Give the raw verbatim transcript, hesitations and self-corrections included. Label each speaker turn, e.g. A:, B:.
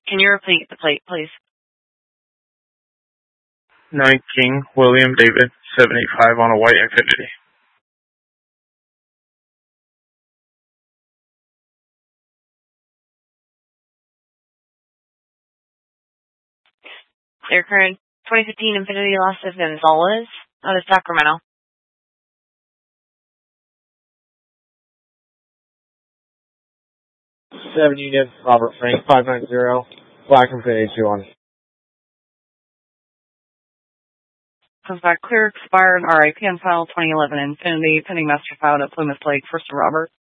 A: Can you repeat the plate, please?
B: nine King William David, seven eight five on a white Infiniti.
A: Your current twenty fifteen Infiniti Las Gonzalez out of Sacramento.
C: Seven units, Robert Frank, five nine zero, Black Infiniti two one.
A: Comes back clear, expired, R I P on file twenty eleven Infiniti, pending master filed at Plymouth Lake, First of Robert.